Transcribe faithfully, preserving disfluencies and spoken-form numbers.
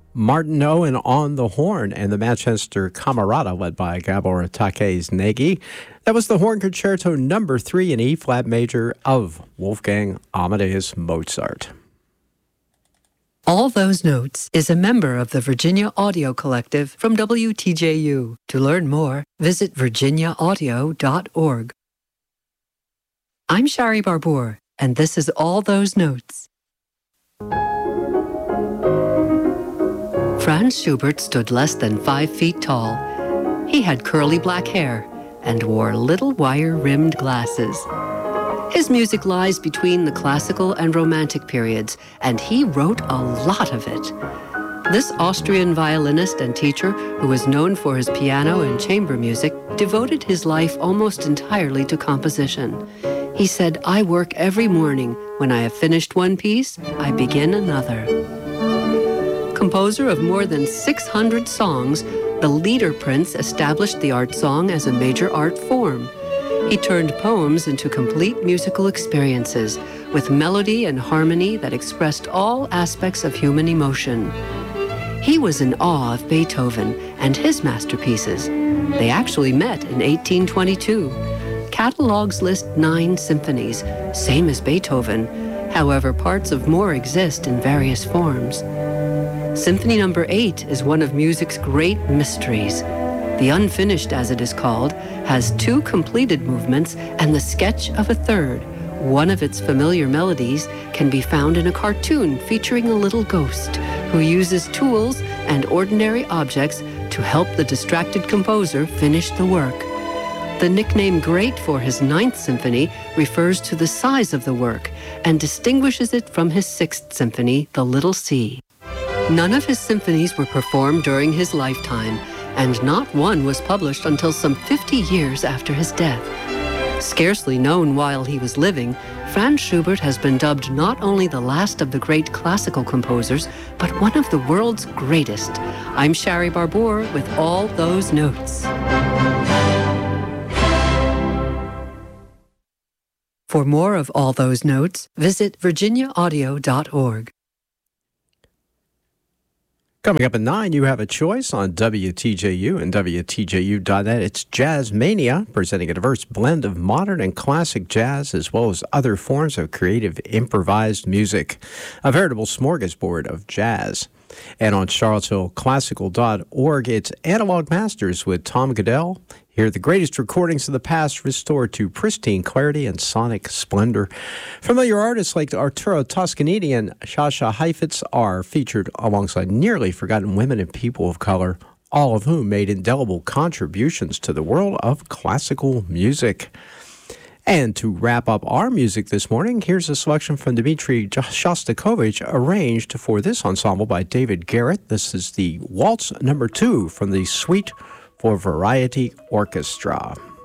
Martin Owen on the horn, and the Manchester Camerata led by Gabor Takes Nagy. That was the Horn Concerto number three in E-flat major of Wolfgang Amadeus Mozart. All Those Notes is a member of the Virginia Audio Collective from W T J U. To learn more, visit virginia audio dot org. I'm Shari Barbour, and this is All Those Notes. Franz Schubert stood less than five feet tall. He had curly black hair and wore little wire-rimmed glasses. His music lies between the classical and romantic periods, and he wrote a lot of it. This Austrian violinist and teacher, who was known for his piano and chamber music, devoted his life almost entirely to composition. He said, "I work every morning. When I have finished one piece, I begin another." Composer of more than six hundred songs, the Lieder Prince established the art song as a major art form. He turned poems into complete musical experiences with melody and harmony that expressed all aspects of human emotion. He was in awe of Beethoven and his masterpieces. They actually met in eighteen twenty-two. Catalogs list nine symphonies, same as Beethoven. However, parts of more exist in various forms. Symphony number eight is one of music's great mysteries. The Unfinished, as it is called, has two completed movements and the sketch of a third. One of its familiar melodies can be found in a cartoon featuring a little ghost who uses tools and ordinary objects to help the distracted composer finish the work. The nickname Great for his Ninth Symphony refers to the size of the work and distinguishes it from his Sixth Symphony, the Little C. None of his symphonies were performed during his lifetime, and not one was published until some fifty years after his death. Scarcely known while he was living, Franz Schubert has been dubbed not only the last of the great classical composers, but one of the world's greatest. I'm Shari Barbour with All Those Notes. For more of All Those Notes, visit virginia audio dot org. Coming up at nine, you have a choice on W T J U and W T J U dot net. It's Jazz Mania, presenting a diverse blend of modern and classic jazz, as well as other forms of creative improvised music. A veritable smorgasbord of jazz. And on charlottesville classical dot org, it's Analog Masters with Tom Goodell. Hear the greatest recordings of the past restored to pristine clarity and sonic splendor. Familiar artists like Arturo Toscanini and Sasha Heifetz are featured alongside nearly forgotten women and people of color, all of whom made indelible contributions to the world of classical music. And to wrap up our music this morning, here's a selection from Dmitri Shostakovich, arranged for this ensemble by David Garrett. This is the Waltz number two from the Suite for Variety Orchestra.